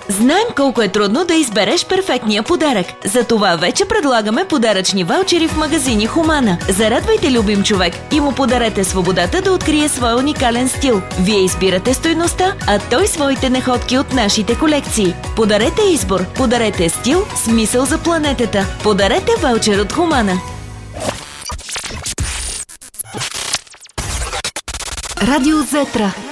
Знаем колко е трудно да избереш перфектния подарък. Затова вече предлагаме подаръчни ваучери в магазини Хумана. Зарадвайте любим човек и му подарете свободата да открие своя уникален стил. Вие избирате стойността, а той своите находки от нашите колекции. Подарете избор, подарете стил, смисъл за планетата. Подарете ваучер от Хумана. Радио Зетра.